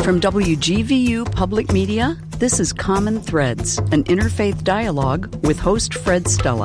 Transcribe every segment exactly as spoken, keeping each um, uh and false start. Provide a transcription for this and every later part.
From W G V U Public Media, this is Common Threads, an interfaith dialogue with host Fred Stella.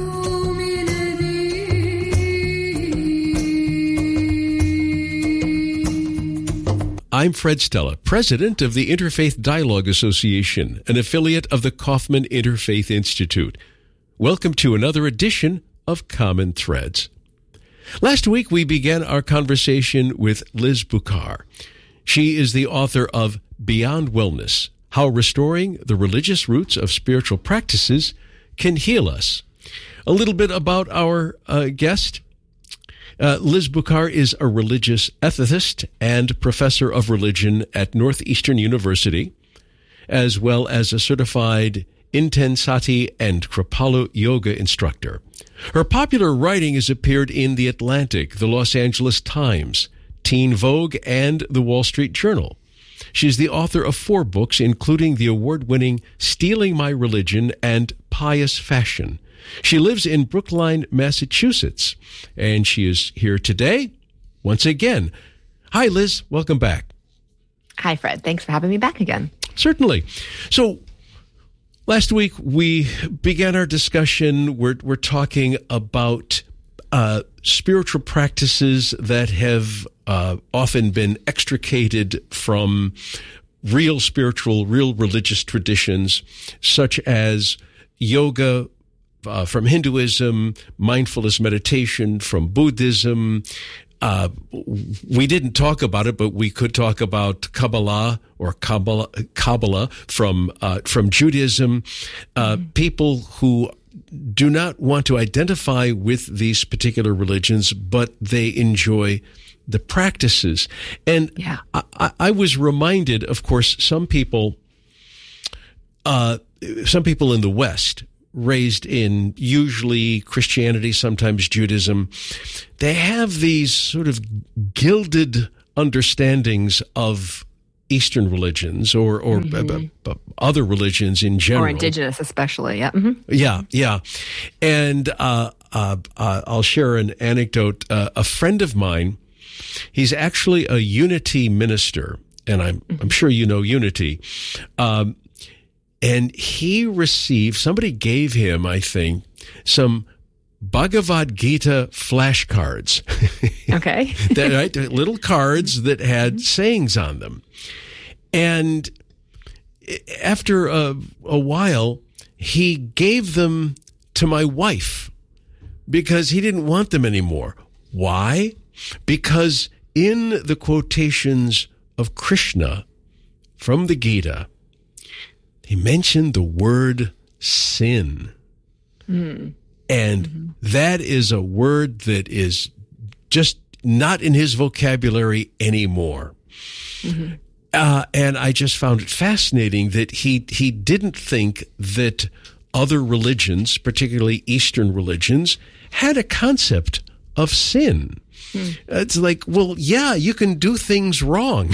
I'm Fred Stella, president of the Interfaith Dialogue Association, an affiliate of the Kaufman Interfaith Institute. Welcome to another edition of Common Threads. Last week, we began our conversation with Liz Bucar. She is the author of Beyond Wellness, How Restoring the Religious Roots of Spiritual Practices Can Heal Us. A little bit about our uh, guest. Uh, Liz Bucar is a religious ethicist and professor of religion at Northeastern University, as well as a certified Intensati and Kripalu yoga instructor. Her popular writing has appeared in The Atlantic, The Los Angeles Times, Teen Vogue, and The Wall Street Journal. She's the author of four books, including the award-winning Stealing My Religion and Pious Fashion. She lives in Brookline, Massachusetts, and she is here today once again. Hi, Liz. Welcome back. Hi, Fred. Thanks for having me back again. Certainly. So last week we began our discussion. We're, we're talking about uh, spiritual practices that have uh, often been extricated from real spiritual, real religious traditions, such as yoga, Uh, from Hinduism, mindfulness meditation, from Buddhism. Uh, we didn't talk about it, but we could talk about Kabbalah or Kabbalah, Kabbalah from uh, from Judaism. Uh, mm-hmm. People who do not want to identify with these particular religions, but they enjoy the practices. And yeah. I, I was reminded, of course, some people, uh, some people in the West, raised in usually Christianity, sometimes Judaism, they have these sort of gilded understandings of Eastern religions or, or mm-hmm. b- b- other religions in general. Or indigenous especially, yeah. Mm-hmm. Yeah, yeah. And uh, uh, uh, I'll share an anecdote. Uh, a friend of mine, he's actually a Unity minister, and I'm, mm-hmm. I'm sure you know Unity. Um And he received, somebody gave him, I think, some Bhagavad Gita flashcards. Okay. that, right, little cards that had sayings on them. And after a, a while, he gave them to my wife because he didn't want them anymore. Why? Because in the quotations of Krishna from the Gita, he mentioned the word sin. Mm. And mm-hmm. that is a word that is just not in his vocabulary anymore. Mm-hmm. Uh, and I just found it fascinating that he, he didn't think that other religions, particularly Eastern religions, had a concept of sin. Mm. It's like, well, yeah, you can do things wrong.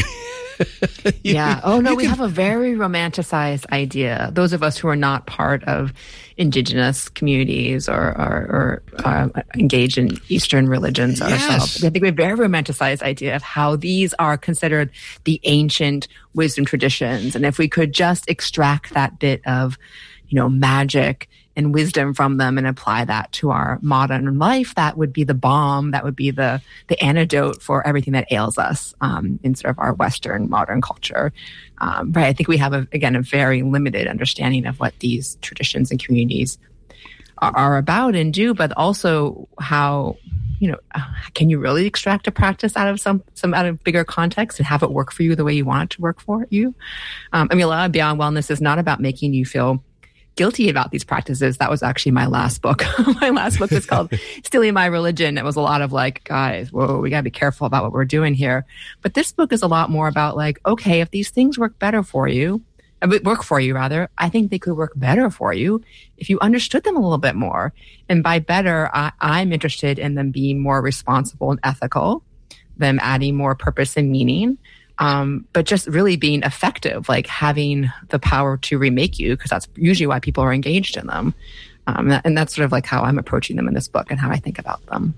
you, yeah. Oh, no, we can... have a very romanticized idea. Those of us who are not part of indigenous communities or, or, or uh, engaged in Eastern religions yes. ourselves, I think we have a very romanticized idea of how these are considered the ancient wisdom traditions. And if we could just extract that bit of, you know, magic and wisdom from them and apply that to our modern life, that would be the balm, that would be the the antidote for everything that ails us um, in sort of our Western modern culture. Um, right? I think we have, a, again, a very limited understanding of what these traditions and communities are, are about and do, but also how, you know, can you really extract a practice out of some, some out of bigger context and have it work for you the way you want it to work for you? Um, I mean, a lot of Beyond Wellness is not about making you feel guilty about these practices. That was actually my last book. My last book was called Stealing My Religion. It was a lot of like, guys, whoa, we got to be careful about what we're doing here. But this book is a lot more about like, okay, if these things work better for you, work for you rather, I think they could work better for you if you understood them a little bit more. And by better, I, I'm interested in them being more responsible and ethical, them adding more purpose and meaning. Um, but just really being effective, like having the power to remake you, because that's usually why people are engaged in them. Um, and that's sort of like how I'm approaching them in this book and how I think about them.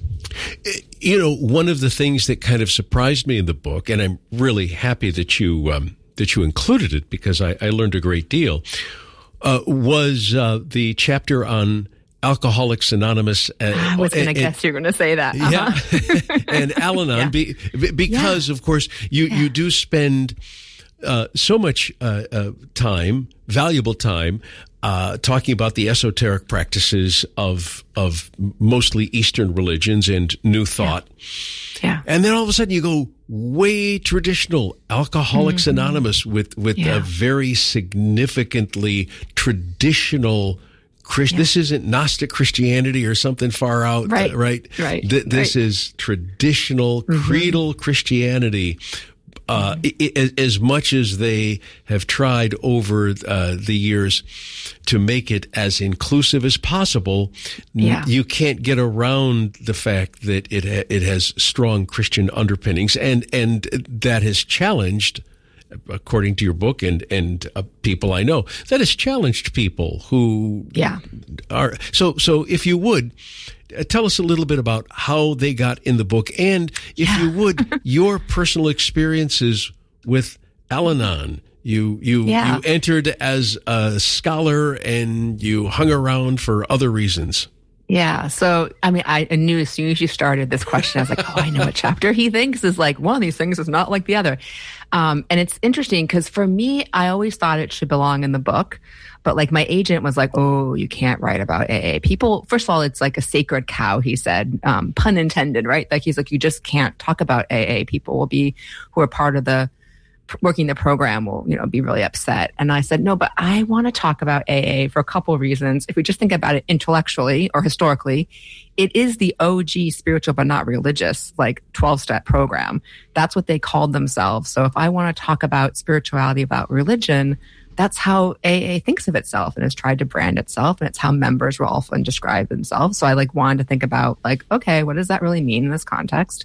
You know, one of the things that kind of surprised me in the book, and I'm really happy that you um, that you included it because I, I learned a great deal, uh, was uh, the chapter on Alcoholics Anonymous. Uh, I was going to guess you're going to say that. Uh-huh. Yeah, and Al-Anon, yeah. be, because, yeah. of course, you, yeah. you do spend uh, so much uh, uh, time, valuable time, Uh, talking about the esoteric practices of of mostly Eastern religions and New Thought. Yeah. yeah. And then all of a sudden you go way traditional, Alcoholics mm-hmm. Anonymous with, with yeah. a very significantly traditional Christ. Yeah. This isn't Gnostic Christianity or something far out, right? Uh, right? Right. Th- this right. is traditional mm-hmm. creedal Christianity. Uh, mm-hmm. as much as they have tried over uh, the years to make it as inclusive as possible, yeah. you can't get around the fact that it ha- it has strong Christian underpinnings, and and that has challenged, according to your book and and uh, people I know, that has challenged people who yeah. are so so. If you would. Tell us a little bit about how they got in the book, and if yeah. you would, your personal experiences with Al-Anon. You you yeah. you entered as a scholar, and you hung around for other reasons. Yeah. So, I mean, I knew as soon as you started this question, I was like, oh, I know what chapter he thinks is like one of these things is not like the other. Um, and it's interesting because for me, I always thought it should belong in the book. But like my agent was like, oh, you can't write about A A. People, first of all, it's like a sacred cow, he said, um, pun intended, right? Like he's like, you just can't talk about A A. People will be, who are part of the, working the program will, you know, be really upset. And I said, no, but I want to talk about A A for a couple of reasons. If we just think about it intellectually or historically, it is the O G spiritual but not religious, like twelve-step program. That's what they called themselves. So if I want to talk about spirituality, about religion, that's how A A thinks of itself and has tried to brand itself. And it's how members will often describe themselves. So I like wanted to think about like, okay, what does that really mean in this context?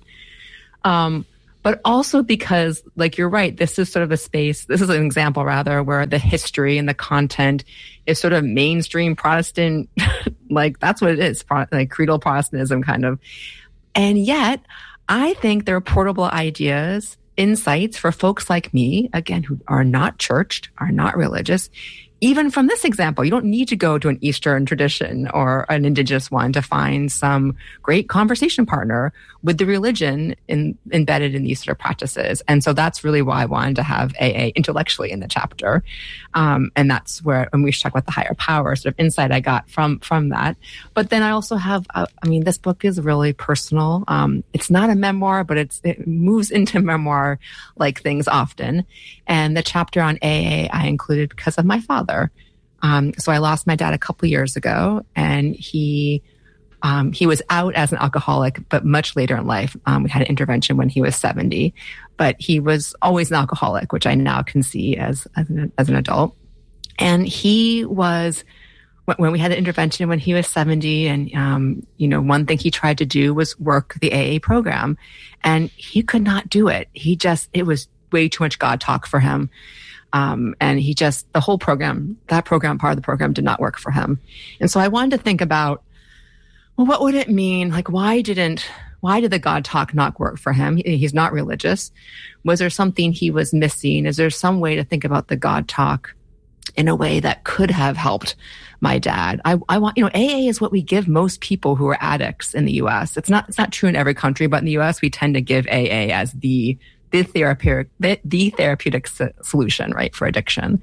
Um, but also because like, you're right, this is sort of a space, this is an example rather, where the history and the content is sort of mainstream Protestant, like that's what it is, like creedal Protestantism kind of. And yet I think there are portable ideas, insights for folks like me, again, who are not churched, are not religious. Even from this example, you don't need to go to an Eastern tradition or an indigenous one to find some great conversation partner with the religion in, embedded in these sort of practices. And so that's really why I wanted to have A A intellectually in the chapter. Um, and that's where, when we talk about the higher power, sort of insight I got from, from that. But then I also have, uh, I mean, this book is really personal. Um, it's not a memoir, but it's, it moves into memoir like things often. And the chapter on A A I included because of my father. Um, so I lost my dad a couple years ago, and he um, he was out as an alcoholic, but much later in life. Um, we had an intervention when he was seventy, but he was always an alcoholic, which I now can see as as an, as an adult. And he was, when we had the intervention when he was seventy, and um, you know, one thing he tried to do was work the A A program, and he could not do it. He just, it was way too much God talk for him. Um, and he just, the whole program, that program, part of the program did not work for him. And so I wanted to think about, well, what would it mean? Like, why didn't, why did the God talk not work for him? He, he's not religious. Was there something he was missing? Is there some way to think about the God talk in a way that could have helped my dad? I, I want, you know, A A is what we give most people who are addicts in the U S. It's not, it's not true in every country, but in the U S we tend to give A A as the the therapeutic, the, the therapeutic so- solution, right, for addiction.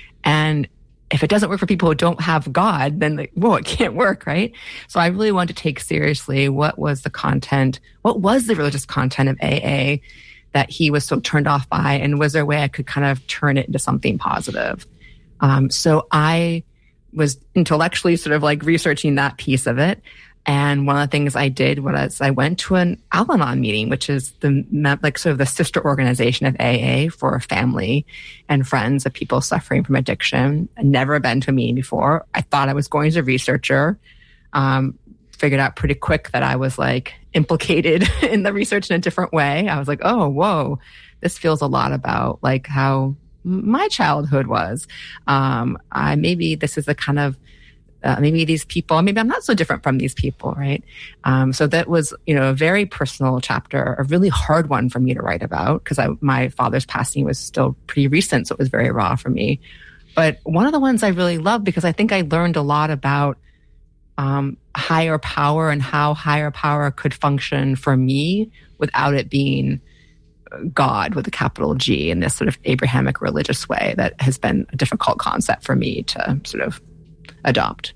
And if it doesn't work for people who don't have God, then, like, whoa, it can't work, right? So I really wanted to take seriously what was the content, what was the religious content of A A that he was so turned off by, and was there a way I could kind of turn it into something positive? Um, so I was intellectually sort of like researching that piece of it. And one of the things I did was I went to an Al-Anon meeting, which is the like sort of the sister organization of A A for family and friends of people suffering from addiction. I'd never been to a meeting before. I thought I was going as a researcher. Um, figured out pretty quick that I was like implicated in the research in a different way. I was like, oh, whoa, this feels a lot about like how my childhood was. Um, I maybe this is the kind of uh, maybe these people, maybe I'm not so different from these people, right? Um, so that was, you know, a very personal chapter, a really hard one for me to write about because my father's passing was still pretty recent, so it was very raw for me. But one of the ones I really loved because I think I learned a lot about um, higher power and how higher power could function for me without it being God with a capital G in this sort of Abrahamic religious way that has been a difficult concept for me to sort of adopt.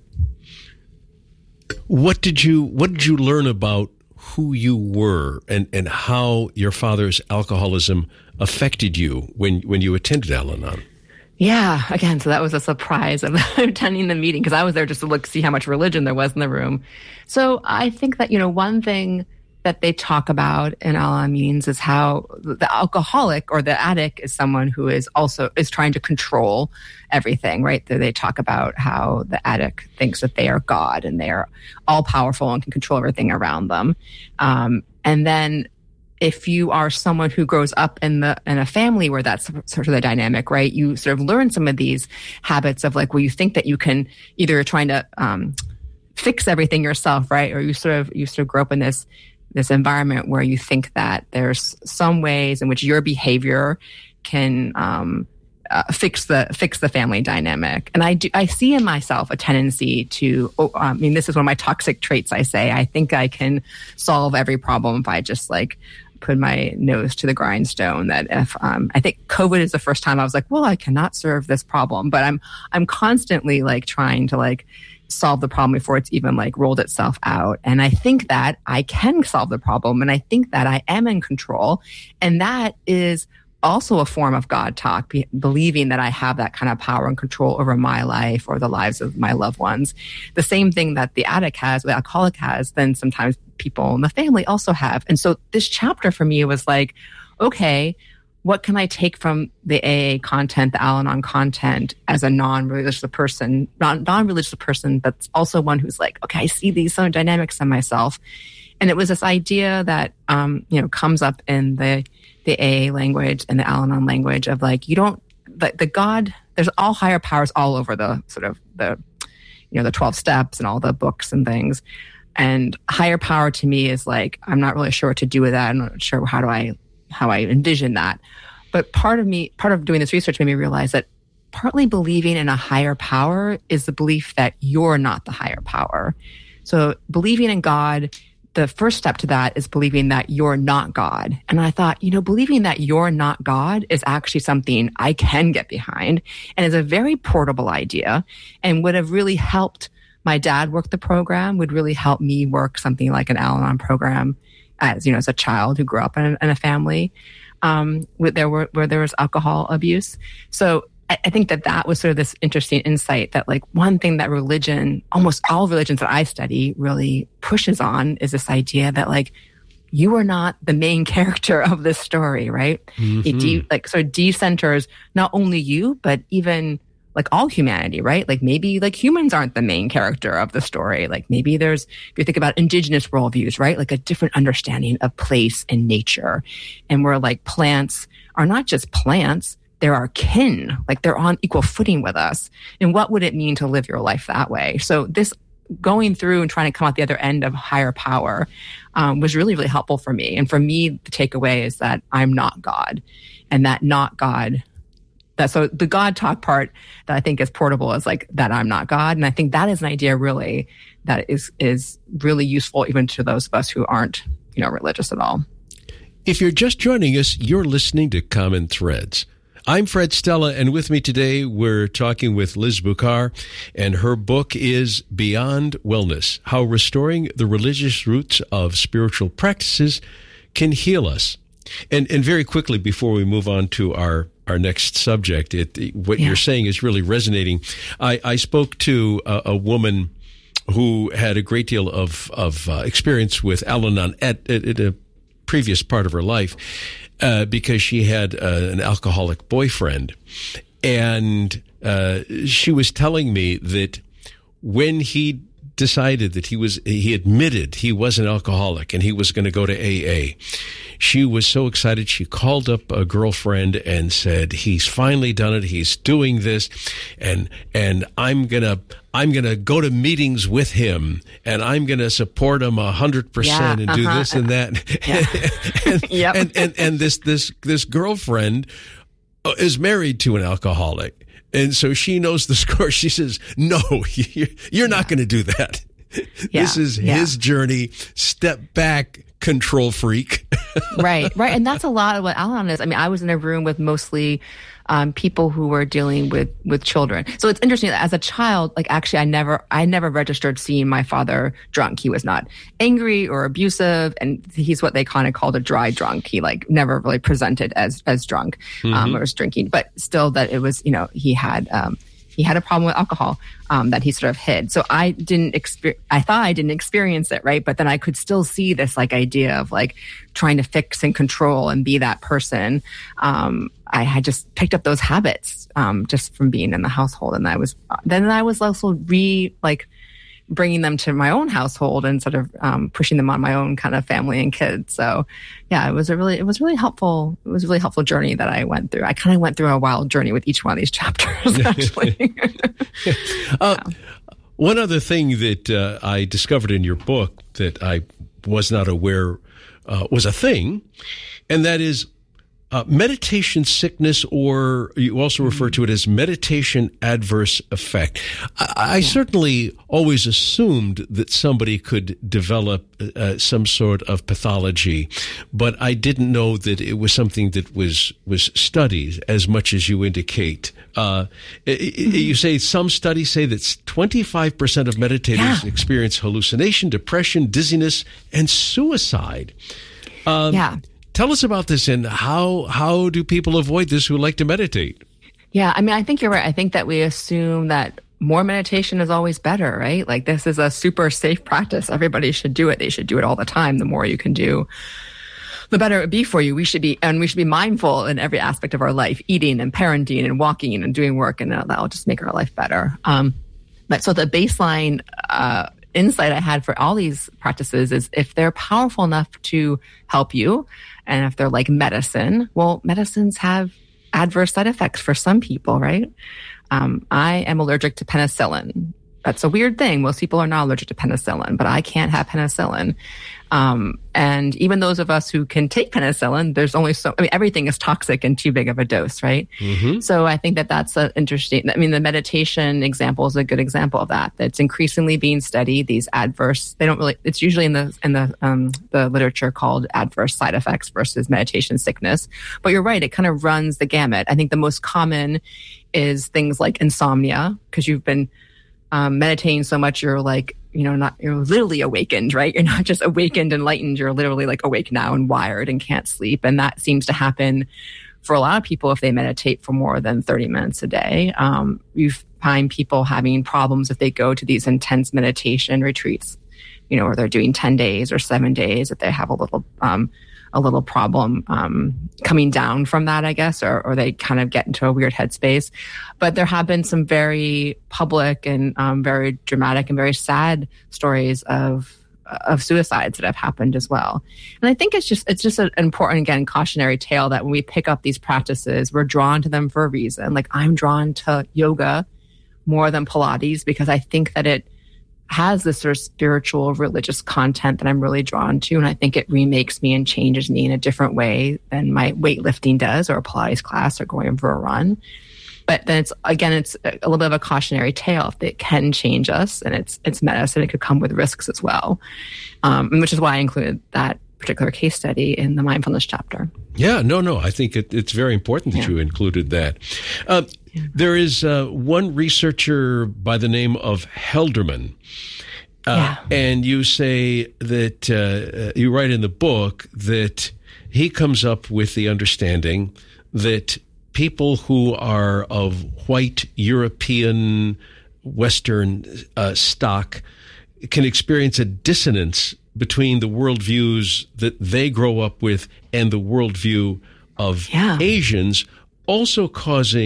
What did you What did you learn about who you were and, and how your father's alcoholism affected you when, when you attended Al-Anon? Yeah, again, so that was a surprise of attending the meeting because I was there just to look, see how much religion there was in the room. So I think that, you know, one thing that they talk about in Al-Anon meetings is how the alcoholic or the addict is someone who is also is trying to control everything, right? They talk about how the addict thinks that they are God and they are all powerful and can control everything around them. Um, and then if you are someone who grows up in the in a family where that's sort of the dynamic, right? You sort of learn some of these habits of like, well, you think that you can either trying to um, fix everything yourself, right? Or you sort of you sort of grow up in this this environment where you think that there's some ways in which your behavior can um, uh, fix the fix the family dynamic. And I do I see in myself a tendency to. Oh, I mean, this is one of my toxic traits. I say I think I can solve every problem if I just like put my nose to the grindstone. That if um, I think COVID is the first time I was like, well, I cannot serve this problem, but I'm I'm constantly like trying to like solve the problem before it's even like rolled itself out. And I think that I can solve the problem, and I think that I am in control, and that is also a form of God talk, be, believing that I have that kind of power and control over my life or the lives of my loved ones. The same thing that the addict has, the alcoholic has, then sometimes people in the family also have. And so this chapter for me was like, okay, what can I take from the A A content, the Al-Anon content as a non-religious person, non- non-religious person, but also one who's like, okay, I see these some dynamics in myself. And it was this idea that, um, you know, comes up in the the A A language and the Al-Anon language of like, you don't, the, the God, there's all higher powers all over the sort of the, you know, the twelve steps and all the books and things. And higher power to me is like, I'm not really sure what to do with that. I'm not sure how do I, how I envision that. But part of me, part of doing this research made me realize that partly believing in a higher power is the belief that you're not the higher power. So believing in God, the first step to that is believing that you're not God. And I thought, you know, believing that you're not God is actually something I can get behind and is a very portable idea and would have really helped my dad work the program, would really help me work something like an Al-Anon program as, you know, as a child who grew up in, in a family um, where there were, where there was alcohol abuse. So I think that that was sort of this interesting insight that like one thing that religion, almost all religions that I study really pushes on is this idea that like, you are not the main character of this story, right? Mm-hmm. It de- like sort of decenters not only you, but even like all humanity, right? Like maybe like humans aren't the main character of the story. Like maybe there's, if you think about indigenous worldviews, right? Like a different understanding of place and nature. And where like plants are not just plants, they're our kin, like they're on equal footing with us. And what would it mean to live your life that way? So this going through and trying to come out the other end of higher power um, was really, really helpful for me. And for me, the takeaway is that I'm not God, and that not God. That so the God talk part that I think is portable is like that I'm not God. And I think that is an idea really that is is really useful even to those of us who aren't, you know, religious at all. If you're just joining us, you're listening to Common Threads. I'm Fred Stella, and with me today, we're talking with Liz Bucar, and her book is Beyond Wellness, How Restoring the Religious Roots of Spiritual Practices Can Heal Us. And and very quickly, before we move on to our, our next subject, it, what yeah. you're saying is really resonating. I, I spoke to a, a woman who had a great deal of, of uh, experience with Al-Anon at, at, at a previous part of her life. Uh, because she had uh, an alcoholic boyfriend. And uh, she was telling me that when he decided that he was, he admitted he was an alcoholic and he was going to go to A A, she was so excited. She called up a girlfriend and said, he's finally done it. He's doing this. And, and I'm going to, I'm going to go to meetings with him and I'm going to support him a hundred percent and do uh-huh. this and that. Yeah. and, yep. and, and, and this, this, this girlfriend is married to an alcoholic. And so she knows the score. She says, no, you're not yeah. going to do that. Yeah. This is yeah. his journey. Step back, control freak. Right, right. And that's a lot of what Al-Anon is. I mean, I was in a room with mostly um, people who were dealing with, with children. So it's interesting that as a child, like actually I never, I never registered seeing my father drunk. He was not angry or abusive. And he's what they kind of called a dry drunk. He like never really presented as, as drunk, um, mm-hmm. or was drinking, but still that it was, you know, he had, um, he had a problem with alcohol um, that he sort of hid. So I didn't experience, I thought I didn't experience it, right? But then I could still see this like idea of like trying to fix and control and be that person. Um, I had just picked up those habits um, just from being in the household. And I was, then I was also re like bringing them to my own household and sort of um, pushing them on my own kind of family and kids. So yeah, it was a really, it was really helpful. It was a really helpful journey that I went through. I kind of went through a wild journey with each one of these chapters, actually. uh, yeah. One other thing that uh, I discovered in your book that I was not aware uh, was a thing, and that is Uh, meditation sickness, or you also refer to it as meditation adverse effect. I, I yeah. certainly always assumed that somebody could develop uh, some sort of pathology, but I didn't know that it was something that was was studied as much as you indicate. Uh, mm-hmm. You say some studies say that twenty-five percent of meditators yeah. experience hallucination, depression, dizziness, and suicide. Um, yeah. Tell us about this, and how how do people avoid this who like to meditate? Yeah, I mean, I think you're right. I think that we assume that more meditation is always better, right? Like this is a super safe practice. Everybody should do it. They should do it all the time. The more you can do, the better it would be for you. We should be, and we should be mindful in every aspect of our life, eating and parenting and walking and doing work, and that'll just make our life better. Um, but so the baseline uh, insight I had for all these practices is if they're powerful enough to help you, and if they're like medicine, well, medicines have adverse side effects for some people, right? Um, I am allergic to penicillin. That's a weird thing. Most people are not allergic to penicillin, but I can't have penicillin. Um, and even those of us who can take penicillin, there's only so, I mean, everything is toxic in too big of a dose, right? Mm-hmm. So I think that that's a interesting, I mean, the meditation example is a good example of that. That's increasingly being studied, these adverse, they don't really, it's usually in the, in the, um, the literature called adverse side effects versus meditation sickness. But you're right. It kind of runs the gamut. I think the most common is things like insomnia, because you've been, Um, meditating so much, you're like, you know, not, you're literally awakened, right? You're not just awakened, enlightened. You're literally like awake now and wired and can't sleep. And that seems to happen for a lot of people if they meditate for more than thirty minutes a day. Um, you find people having problems if they go to these intense meditation retreats, you know, or they're doing ten days or seven days, if they have a little, um, a little problem um, coming down from that, I guess, or, or they kind of get into a weird headspace. But there have been some very public and um, very dramatic and very sad stories of of suicides that have happened as well. And I think it's just it's just an important, again, cautionary tale that when we pick up these practices, we're drawn to them for a reason. Like I'm drawn to yoga more than Pilates because I think that it has this sort of spiritual, religious content that I'm really drawn to. And I think it remakes me and changes me in a different way than my weightlifting does or a Pilates class or going for a run. But then it's, again, it's a little bit of a cautionary tale. It can change us and it's, it's medicine. It could come with risks as well. Um, which is why I included that particular case study in the mindfulness chapter. Yeah, no, no. I think it, it's very important that yeah. you included that. Uh, yeah. There is uh, one researcher by the name of Helderman. Uh, yeah. And you say that, uh, you write in the book that he comes up with the understanding that people who are of white European Western uh, stock can experience a dissonance between the worldviews that they grow up with and the worldview of yeah. Asians, also causing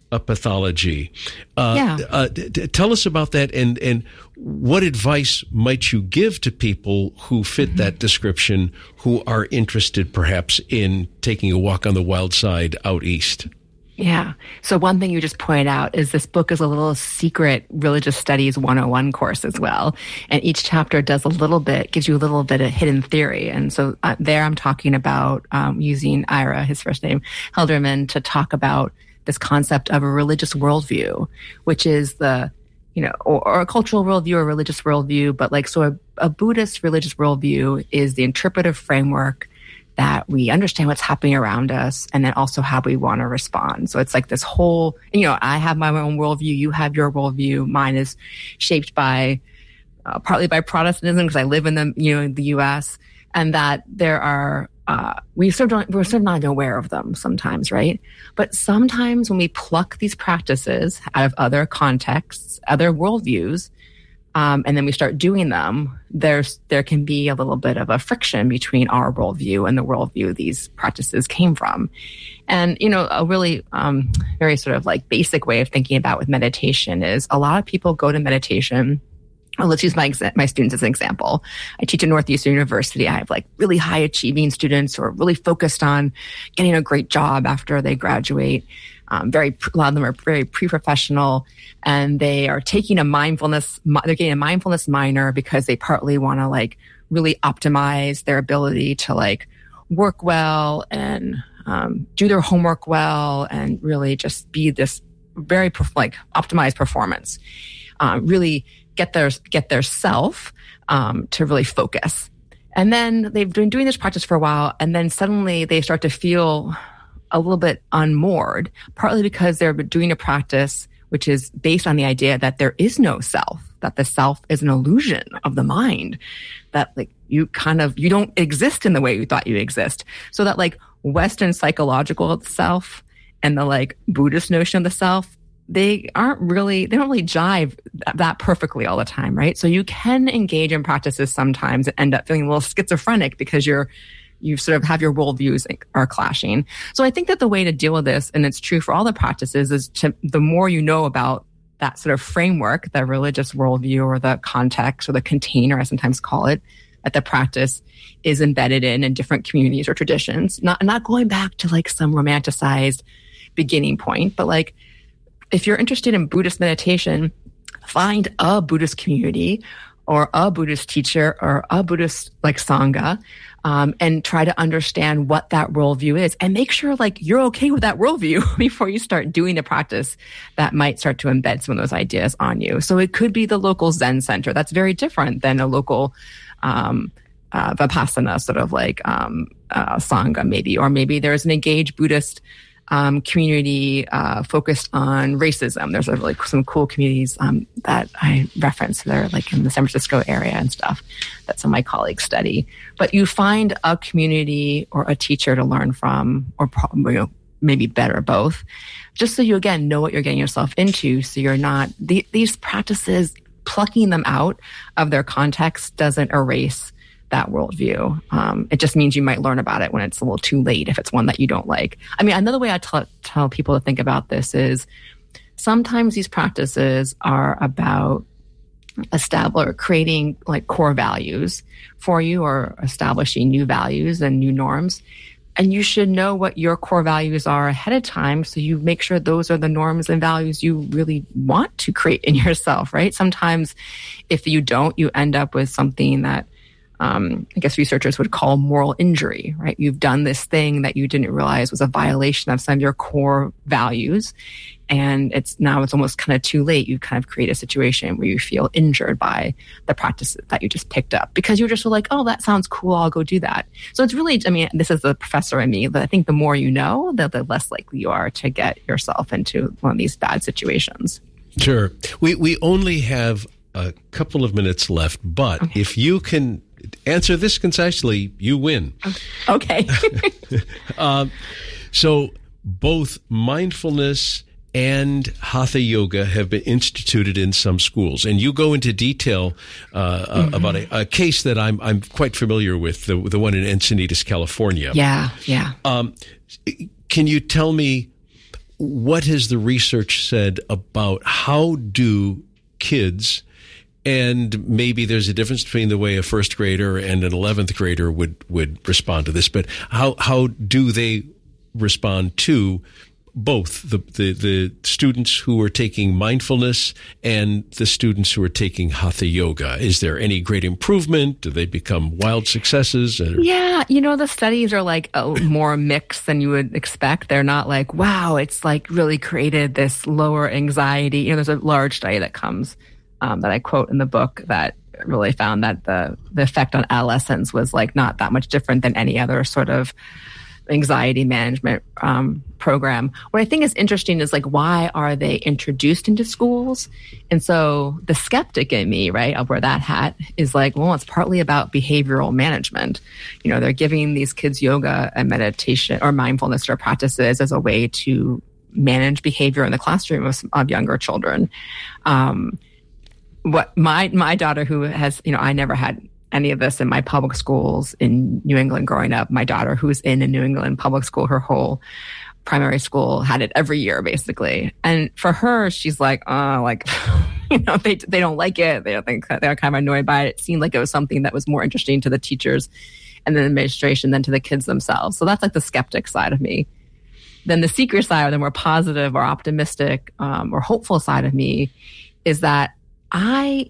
a pathology. Uh, yeah. Uh, d- d- tell us about that, and and what advice might you give to people who fit mm-hmm. that description, who are interested perhaps in taking a walk on the wild side out east? Yeah. So one thing you just point out is this book is a little secret religious studies one oh one course as well. And each chapter does a little bit, gives you a little bit of hidden theory. And so uh, there I'm talking about um, using Ira, his first name, Helderman, to talk about this concept of a religious worldview, which is the, you know, or, or a cultural worldview or religious worldview. But like, so a, a Buddhist religious worldview is the interpretive framework that we understand what's happening around us and then also how we want to respond. So it's like this whole, you know, I have my own worldview, you have your worldview. Mine is shaped by, uh, partly by Protestantism because I live in the, you know, in the U S, and that there are, uh, we sort of don't, we're sort of not aware of them sometimes, right? But sometimes when we pluck these practices out of other contexts, other worldviews, Um, and then we start doing them, there's, there can be a little bit of a friction between our worldview and the worldview these practices came from. And, you know, a really um, very sort of like basic way of thinking about with meditation is a lot of people go to meditation. Well, let's use my exa- my students as an example. I teach at Northeastern University. I have like really high achieving students who are really focused on getting a great job after they graduate. Um, very, a lot of them are very pre-professional, and they are taking a mindfulness, they're getting a mindfulness minor because they partly want to like really optimize their ability to like work well and um, do their homework well and really just be this very like optimized performance. Um, really get their get their self um, to really focus, and then they've been doing this practice for a while, and then suddenly they start to feel a little bit unmoored, partly because they're doing a practice which is based on the idea that there is no self, that the self is an illusion of the mind, that like you kind of, you don't exist in the way you thought you exist. So that like Western psychological self and the like Buddhist notion of the self, they aren't really, they don't really jive that perfectly all the time, right? So you can engage in practices sometimes and end up feeling a little schizophrenic because you're you sort of have your worldviews are clashing. So I think that the way to deal with this, and it's true for all the practices, is to, the more you know about that sort of framework, the religious worldview or the context or the container, I sometimes call it, that the practice is embedded in in different communities or traditions. Not, not going back to like some romanticized beginning point, but like if you're interested in Buddhist meditation, find a Buddhist community or a Buddhist teacher or a Buddhist like Sangha, um, and try to understand what that worldview is and make sure like you're okay with that worldview before you start doing a practice that might start to embed some of those ideas on you. So it could be the local Zen center. That's very different than a local, um, uh, Vipassana sort of like, um, uh, Sangha maybe, or maybe there's an engaged Buddhist Um, community uh, focused on racism. There's a really some cool communities um, that I reference. They're like in the San Francisco area and stuff that some of my colleagues study. But you find a community or a teacher to learn from, or probably, you know, maybe better both, just so you again know what you're getting yourself into. So you're not the, these practices, plucking them out of their context doesn't erase that worldview. Um, it just means you might learn about it when it's a little too late if it's one that you don't like. I mean, another way I t- tell people to think about this is sometimes these practices are about establishing or creating like core values for you or establishing new values and new norms. And you should know what your core values are ahead of time so you make sure those are the norms and values you really want to create in yourself, right? Sometimes if you don't, you end up with something that Um, I guess researchers would call moral injury, right? You've done this thing that you didn't realize was a violation of some of your core values. And it's now it's almost kind of too late. You kind of create a situation where you feel injured by the practices that you just picked up because you're just like, oh, that sounds cool. I'll go do that. So it's really, I mean, this is the professor in me, but I think the more you know, the, the less likely you are to get yourself into one of these bad situations. Sure. We, we only have a couple of minutes left, but okay. If you can answer this concisely, you win. Okay. um, so both mindfulness and Hatha Yoga have been instituted in some schools, and you go into detail uh, mm-hmm. uh, about a, a case that I'm I'm quite familiar with, the the one in Encinitas, California. Yeah, yeah. Um, can you tell me what has the research said about how do kids, and maybe there's a difference between the way a first grader and an eleventh grader would, would respond to this, but how, how do they respond to both the, the, the students who are taking mindfulness and the students who are taking Hatha Yoga? Is there any great improvement? Do they become wild successes? Or? Yeah, you know, the studies are like a, more mixed than you would expect. They're not like, wow, it's like really created this lower anxiety. You know, there's a large study that comes um, that I quote in the book that really found that the, the effect on adolescents was like not that much different than any other sort of anxiety management um, program. What I think is interesting is like, why are they introduced into schools? And so the skeptic in me, right, I'll wear that hat, is like, well, it's partly about behavioral management. You know, they're giving these kids yoga and meditation or mindfulness or practices as a way to manage behavior in the classroom of, of younger children. Um, what my my daughter, who has, you know, I never had any of this in my public schools in New England growing up. My daughter, who's in a New England public school, her whole primary school had it every year, basically. And for her, she's like, oh, like, you know, they they don't like it. They don't think they're kind of annoyed by it. It seemed like it was something that was more interesting to the teachers and the administration than to the kids themselves. So that's like the skeptic side of me. Then the seeker side, or the more positive or optimistic um, or hopeful side of me, is that I...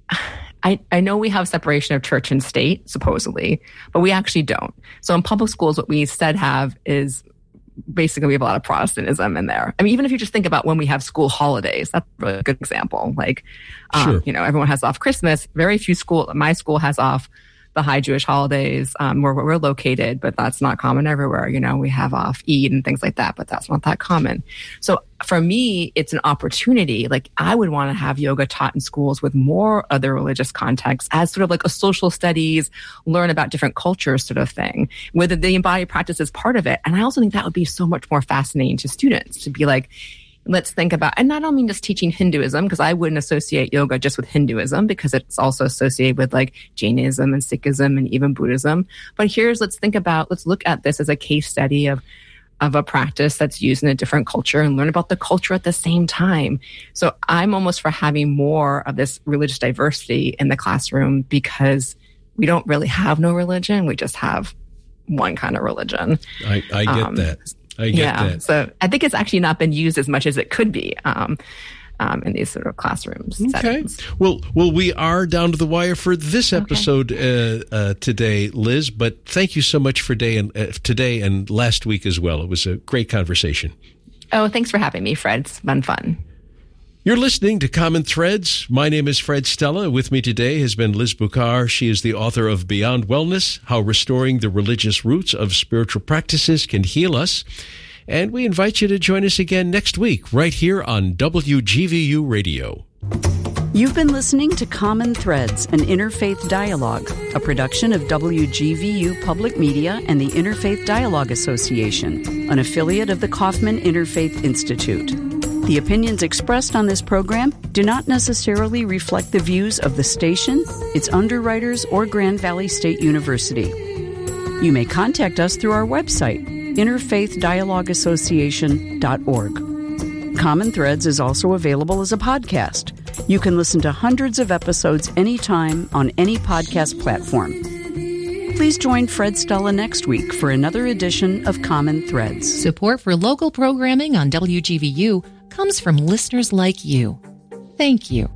I, I know we have separation of church and state, supposedly, but we actually don't. So in public schools, what we instead have is basically we have a lot of Protestantism in there. I mean, even if you just think about when we have school holidays, that's a really good example. Like, um, sure. you know, everyone has off Christmas. Very few school, my school has off the high Jewish holidays um, where we're located, but that's not common everywhere. You know, we have off Eid and things like that, but that's not that common. So for me, it's an opportunity. Like, I would want to have yoga taught in schools with more other religious contexts as sort of like a social studies, learn about different cultures sort of thing, whether the embodied practice is part of it. And I also think that would be so much more fascinating to students to be like, let's think about, and I don't mean just teaching Hinduism, because I wouldn't associate yoga just with Hinduism, because it's also associated with like Jainism and Sikhism and even Buddhism. But here's, let's think about, let's look at this as a case study of, of a practice that's used in a different culture and learn about the culture at the same time. So I'm almost for having more of this religious diversity in the classroom, because we don't really have no religion. We just have one kind of religion. I, I get um, that. I get yeah, that. So I think it's actually not been used as much as it could be um, um, in these sort of classrooms. Okay. Settings. Well, well, we are down to the wire for this episode okay. uh, uh, today, Liz. But thank you so much for day and uh, today and last week as well. It was a great conversation. Oh, thanks for having me, Fred. It's been fun. You're listening to Common Threads. My name is Fred Stella. With me today has been Liz Bucar. She is the author of Beyond Wellness, How Restoring the Religious Roots of Spiritual Practices Can Heal Us. And we invite you to join us again next week, right here on W G V U Radio. You've been listening to Common Threads, an interfaith dialogue, a production of W G V U Public Media and the Interfaith Dialogue Association, an affiliate of the Kaufman Interfaith Institute. The opinions expressed on this program do not necessarily reflect the views of the station, its underwriters, or Grand Valley State University. You may contact us through our website, interfaith dialogue association dot org. Common Threads is also available as a podcast. You can listen to hundreds of episodes anytime on any podcast platform. Please join Fred Stella next week for another edition of Common Threads. Support for local programming on W G V U comes from listeners like you. Thank you.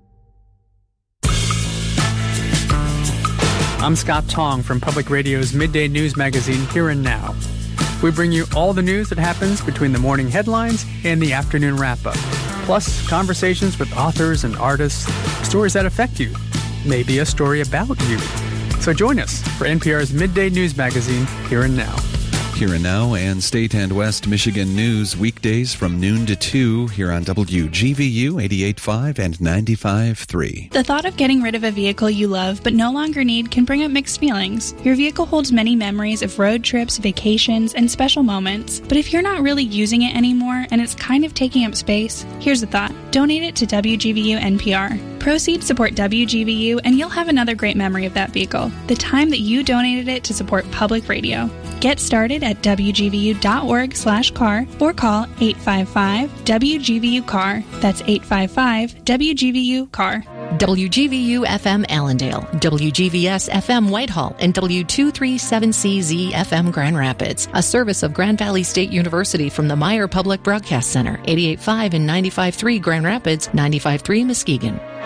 I'm Scott Tong from Public Radio's midday news magazine, Here and Now. We bring you all the news that happens between the morning headlines and the afternoon wrap-up, plus conversations with authors and artists, stories that affect you, maybe a story about you. So join us for N P R's midday news magazine, Here and Now. Here and Now and State and West Michigan news weekdays from noon to two here on W G V U eighty-eight point five and ninety-five point three. The thought of getting rid of a vehicle you love but no longer need can bring up mixed feelings. Your vehicle holds many memories of road trips, vacations, and special moments. But if you're not really using it anymore and it's kind of taking up space, here's a thought. Donate it to W G V U N P R. proceeds support W G V U, and you'll have another great memory of that vehicle, the time that you donated it to support public radio. Get started at W G V U dot org slash car or call eight five five W G V U car. That's eight five five W G V U car. W G V U F M Allendale, W G V S F M Whitehall, and W two thirty-seven C Z F M Grand Rapids. A service of Grand Valley State University from the Meyer Public Broadcast Center, eighty-eight point five and ninety-five point three Grand Rapids, ninety-five point three Muskegon.